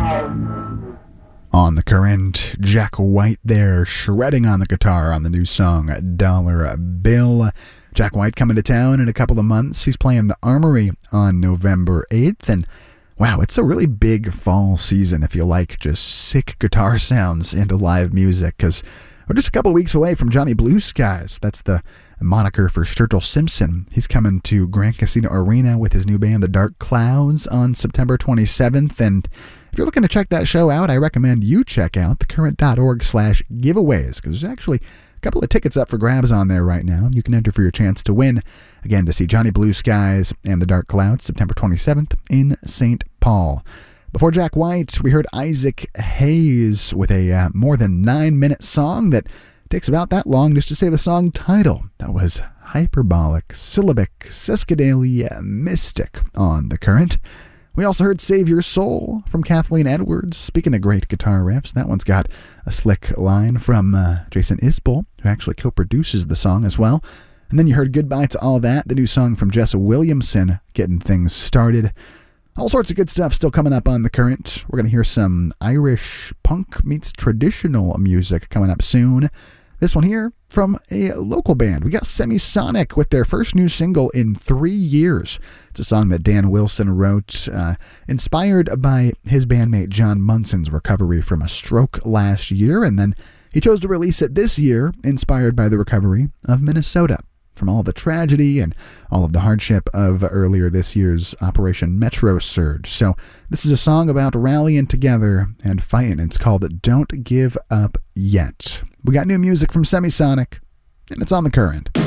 On the Current, Jack White there shredding on the guitar on the new song Dollar Bill. Jack White coming to town in a couple of months. He's playing the Armory on November 8th, and wow, it's a really big fall season if you like just sick guitar sounds into live music, because we're just a couple of weeks away from Johnny Blue Skies. That's the moniker for Sturgill Simpson. He's coming to Grand Casino Arena with his new band, The Dark Clouds, on September 27th, and if you're looking to check that show out, I recommend you check out thecurrent.org/giveaways, because there's actually a couple of tickets up for grabs on there right now. You can enter for your chance to win, again, to see Johnny Blue Skies and The Dark Clouds, September 27th in St. Paul. Before Jack White, we heard Isaac Hayes with a more than 9-minute song that takes about that long just to say the song title. That was Hyperbolic, Syllabic, Sesquidalia, Mystic on The Current. We also heard Save Your Soul from Kathleen Edwards. Speaking of great guitar riffs, that one's got a slick line from Jason Isbell, who actually co-produces the song as well. And then you heard Goodbye to All That, the new song from Jessa Williamson, getting things started. All sorts of good stuff still coming up on The Current. We're going to hear some Irish punk meets traditional music coming up soon. This one here from a local band. We got Semisonic with their first new single in 3 years. It's a song that Dan Wilson wrote, inspired by his bandmate John Munson's recovery from a stroke last year, and then he chose to release it this year, inspired by the recovery of Minnesota from all the tragedy and all of the hardship of earlier this year's Operation Metro Surge. So this is a song about rallying together and fighting. It's called Don't Give Up Yet. We got new music from Semisonic, and it's on The Current.